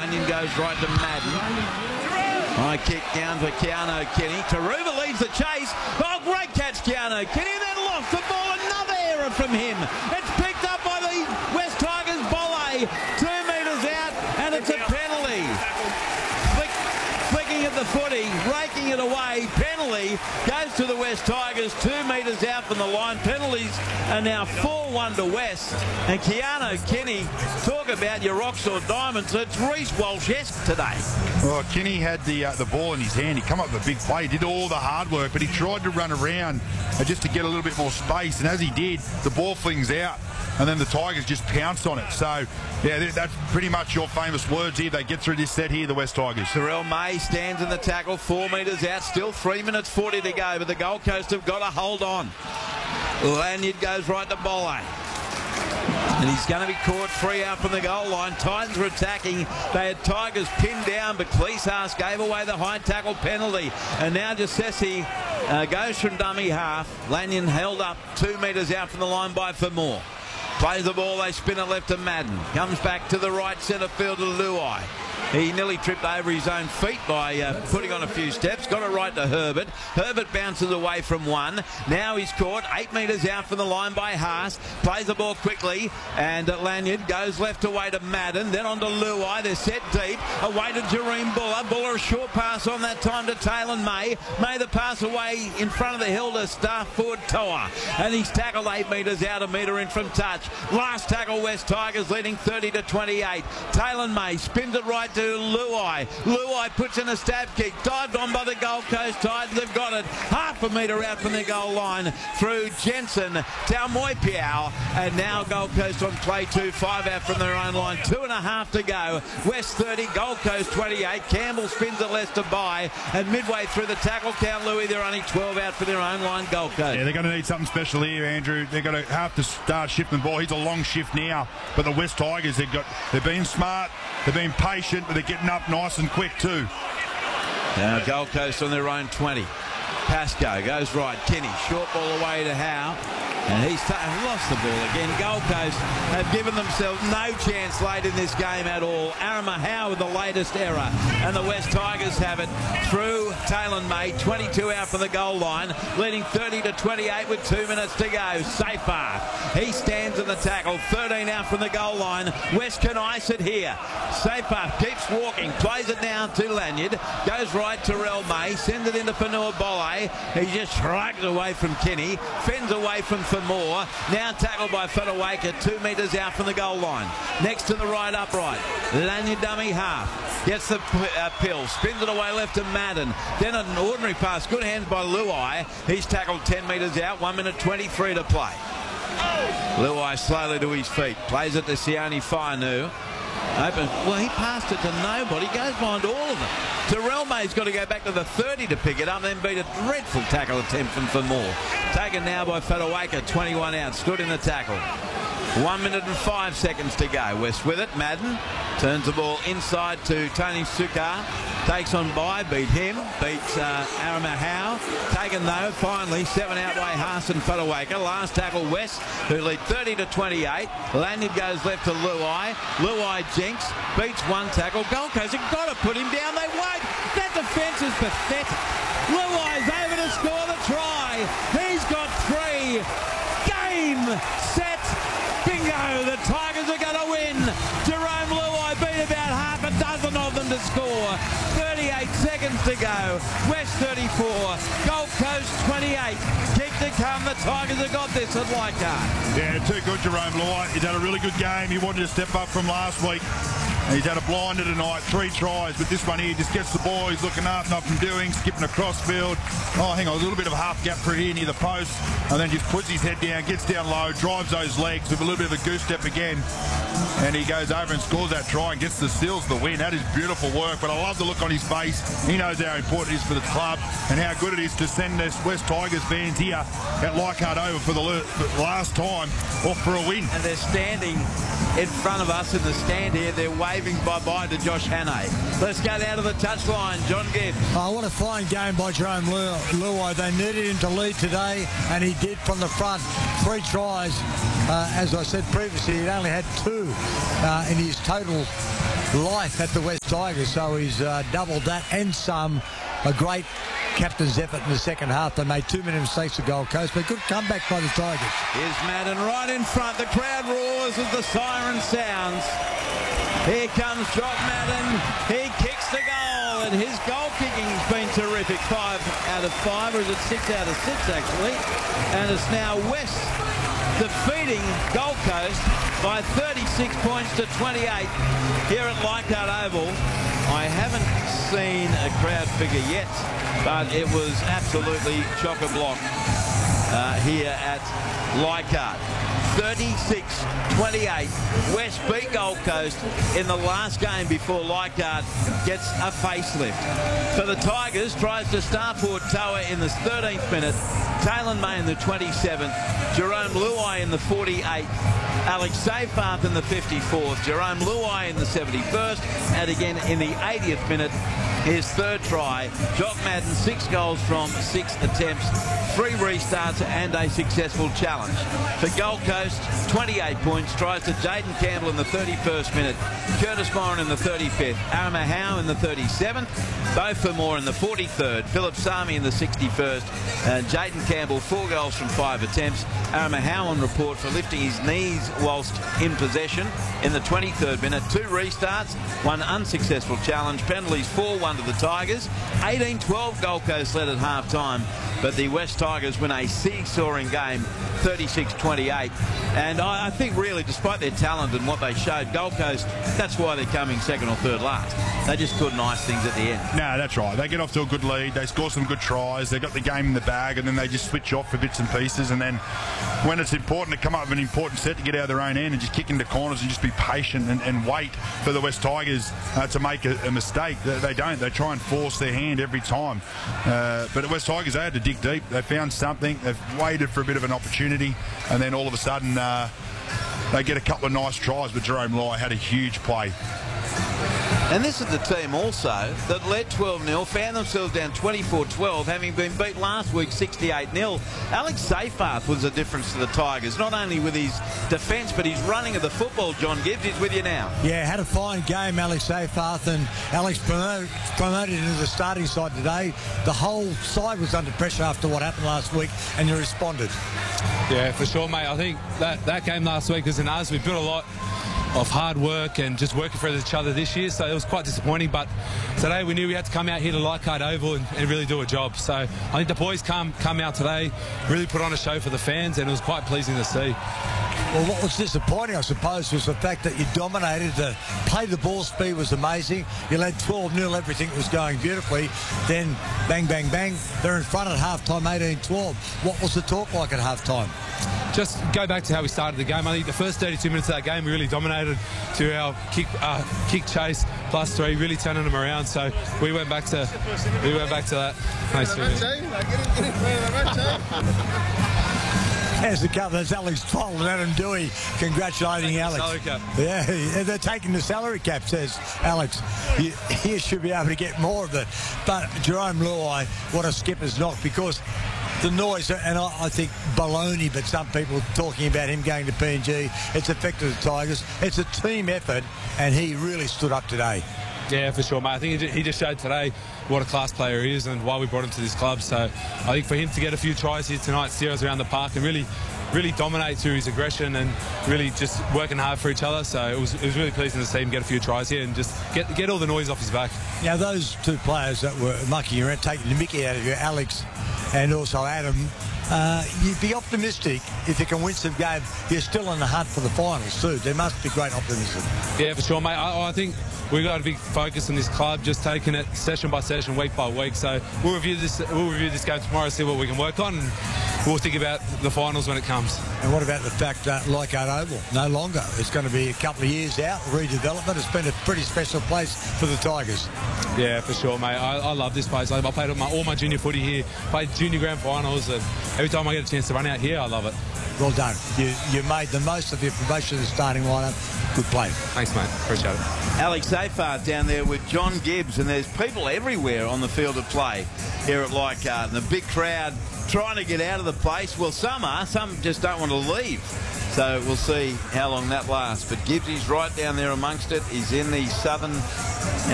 Lanyon goes right to Madden. High kick down for Keano Kenny. Taruva leads the chase. Oh, great catch, Keano Kenny. And then lost the ball. Another error from him. It's picked up by the West Tigers. Bolle 2 metres out, and it's a penalty. Flicking at the footy, raking it away. Penalty goes to the West Tigers. 2 metres out from the line. Penalties are now 4-1 to West. And Keano Kenny, talk about your rocks or diamonds. It's Reece Walsh-esque today. Well, Kenny had the ball in his hand. He come up with a big play. He did all the hard work, but he tried to run around just to get a little bit more space. And as he did, the ball flings out. And then the Tigers just pounced on it. So, yeah, that's pretty much your famous words here. They get through this set here, the West Tigers. Terrell May stands in the tackle, 4 metres out, still 3 minutes 40 to go, but the Gold Coast have got to hold on. Lanyard goes right to Bolle. And he's going to be caught free out from the goal line. Titans were attacking. They had Tigers pinned down, but Cleese gave away the high tackle penalty. And now Jessesi goes from dummy half. Lanyon held up 2 metres out from the line by Famore. Plays the ball, they spin it left to Madden. Comes back to the right centre field to Luai. He nearly tripped over his own feet by putting on a few steps. Got it right to Herbert. Herbert bounces away from one. Now he's caught 8 metres out from the line by Haas. Plays the ball quickly, and Lanyard goes left away to Madden. Then on to Luai. They're set deep. Away to Jareem Buller. Buller a short pass on that time to Taylor May. May the pass away in front of the hill to staff forward Toa. And he's tackled 8 metres out, a metre in from touch. Last tackle, West Tigers leading 30-28. Taylor May spins it right to Luai. Luai puts in a stab kick, dived on by the Gold Coast Titans. They've got it half a metre out from the goal line through Jensen, Taumoepiau, and now Gold Coast on play 2, 5 out from their own line. 2.5 to go. West 30, Gold Coast 28. Campbell spins it left to Bye, and midway through the tackle count, Louis, they're only 12 out for their own line, Gold Coast. Yeah, they're going to need something special here, Andrew. They're going to have to start shifting the ball. He's a long shift now, but the West Tigers, they've been smart, they've been patient, but they're getting up nice and quick too. Now Gold Coast on their own 20. Pascoe goes right. Kenny, short ball away to Howe. And he's lost the ball again. Gold Coast have given themselves no chance late in this game at all. Arama Howe with the latest error. And the West Tigers have it through Taylor May. 22 out from the goal line. Leading 30-28 with 2 minutes to go. Safar. He stands in the tackle. 13 out from the goal line. West can ice it here. Safar keeps walking. Plays it down to Lanyard. Goes right to Terrell May. Sends it into Fanua Bolle. He just shrugs away from Kenny. Fends away from Famore. Now tackled by Fedawaka, 2 metres out from the goal line. Next to the right upright. Lanyard dummy half. Gets the pill. Spins it away left to Madden. Then an ordinary pass. Good hands by Luai. He's tackled 10 metres out. 1 minute 23 to play. Luai slowly to his feet. Plays it to Sione Fainu. Open. Well, he passed it to nobody. Goes behind all of them. Terrell May's got to go back to the 30 to pick it up, then beat a dreadful tackle attempt from Famore. Taken now by Fedawaka, 21 out. Stood in the tackle. 1 minute and 5 seconds to go. West with it. Madden turns the ball inside to Tony Sukar. Takes on Bye, beat him. Beats Arama Howe. Taken though, finally, 7 out by Haas and Fedawaka. Last tackle West, who lead 30-28. Lanyard goes left to Luai. Luai jinks. Beats one tackle. Gold Coast have got to put him down. They won't. That defence is pathetic. Luai's over to score the try. He's got 3. Game, set, bingo. The Tigers are going to win. Jerome Luai beat about half a dozen of them to score. 38 seconds to go. West 34. Gold Coast 28. Kick to come. The Tigers have got this at Leichhardt. Yeah, too good, Jerome Luai. He's had a really good game. He wanted to step up from last week. He's had a blinder tonight, 3 tries, but this one here just gets the ball. He's looking up, nothing doing, skipping across field. Oh, hang on, a little bit of a half gap for here near the post, and then just puts his head down, gets down low, drives those legs with a little bit of a goose step again, and he goes over and scores that try and gets the Seals the win. That is beautiful work, but I love the look on his face. He knows how important it is for the club and how good it is to send this West Tigers fans here at Leichhardt over for the last time off for a win. And they're standing in front of us in the stand here. They're waving bye-bye to Josh Hannay. Let's go down to the touchline. John Gibbs. Oh, what a fine game by Jerome Luai. They needed him to lead today, and he did from the front. 3 tries. As I said previously, he'd only had 2 in his total life at the West Tigers, so he's doubled that and some. A great captain's effort in the second half. They made too many mistakes at Gold Coast, but good comeback by the Tigers. Here's Madden right in front. The crowd roars as the siren sounds. Here comes Jock Madden. He kicks the goal, and his goal kicking's been terrific. 5 out of 5, or is it 6 out of 6 actually? And it's now West defeating Gold Coast by 36 points to 28 here at Leichhardt Oval. I haven't seen a crowd figure yet, but it was absolutely chock-a-block here at Leichhardt. 36-28. West beat Gold Coast in the last game before Leichhardt gets a facelift. For the Tigers, tries to star forward Toa in the 13th minute, Taylor May in the 27th, Jerome Luai in the 48th, Alex Seyfarth in the 54th, Jerome Luai in the 71st, and again in the 80th minute, his third try. Jock Madden, 6 goals from 6 attempts, 3 restarts and a successful challenge. For Gold Coast, 28 points, tries to Jaden Campbell in the 31st minute, Curtis Moran in the 35th, Arama Howe in the 37th, Beau Fermor in the 43rd, Philip Sami in the 61st, and Jaden Campbell, 4 goals from 5 attempts. Arama Howe on report for lifting his knees whilst in possession in the 23rd minute. 2 restarts, 1 unsuccessful challenge, penalties 4-1 to the Tigers. 18-12 Gold Coast led at half-time, but the West Tigers win a seesawing game, 36-28. And I think really, despite their talent and what they showed, Gold Coast, that's why they're coming second or third last. They just couldn't ice things at the end. No, that's right. They get off to a good lead. They score some good tries. They got the game in the bag, and then they just switch off for bits and pieces. And then when it's important to come up with an important set to get out of their own end and just kick into corners and just be patient and wait for the West Tigers to make a mistake. They don't. They try and force their hand every time. But the West Tigers, they had to dig deep. They found something. They've waited for a bit of an opportunity, and then all of a sudden they get a couple of nice tries. But Jerome Luai had a huge play. And this is the team also that led 12-0, found themselves down 24-12, having been beat last week 68-0. Alex Seyfarth was the difference to the Tigers, not only with his defence, but his running of the football. John Gibbs is with you now. Yeah, had a fine game, Alex Seyfarth, and Alex promoted into the starting side today. The whole side was under pressure after what happened last week, and you responded. Yeah, for sure, mate. I think that game last week was in us. We built a lot of hard work and just working for each other this year, so it was quite disappointing, but today we knew we had to come out here to Leichhardt Oval and really do a job. So I think the boys come out today, really put on a show for the fans, and it was quite pleasing to see. Well, what was disappointing, I suppose, was the fact that you dominated. The play, the ball speed was amazing. You led 12-0, everything was going beautifully. Then, bang, bang, bang, they're in front at half-time, 18-12. What was the talk like at half-time? Just go back to how we started the game. I think the first 32 minutes of that game, we really dominated to our kick chase, +3, really turning them around. So we went back to that. Nice to There's the couple. There's Alex Toll and Adam Dewey congratulating Alex. Salary cap. Yeah, they're taking the salary cap, says Alex. You should be able to get more of it. But Jerome Luai, what a skipper's knock, because the noise, and I think baloney, but some people talking about him going to PNG, it's affected the Tigers. It's a team effort, and he really stood up today. Yeah, for sure, mate. I think he just showed today what a class player he is and why we brought him to this club. So I think for him to get a few tries here tonight, steer us around the park and really dominate through his aggression and really just working hard for each other. So it was really pleasing to see him get a few tries here and just get all the noise off his back. Now, those two players that were mucking around, taking the mickey out of you, Alex and also Adam, you'd be optimistic if you can win some games. You're still in the hunt for the finals too. There must be great optimism. Yeah, for sure, mate. I think we've got a big focus on this club, just taking it session by session, week by week. So we'll review this game tomorrow, see what we can work on, and we'll think about the finals when it comes. And what about the fact that Leichhardt Oval no longer? It's going to be a couple of years out, redevelopment. It's been a pretty special place for the Tigers. Yeah, for sure, mate. I love this place. I played all my junior footy here, played junior grand finals, and every time I get a chance to run out here, I love it. Well done. You made the most of your promotion to the starting lineup. Good play. Thanks, mate. Appreciate it. Alex Seyfarth down there with John Gibbs, and there's people everywhere on the field of play here at Leichhardt, and the big crowd trying to get out of the place. Well, some just don't want to leave. So we'll see how long that lasts. But Gibbsy's right down there amongst it. He's in the southern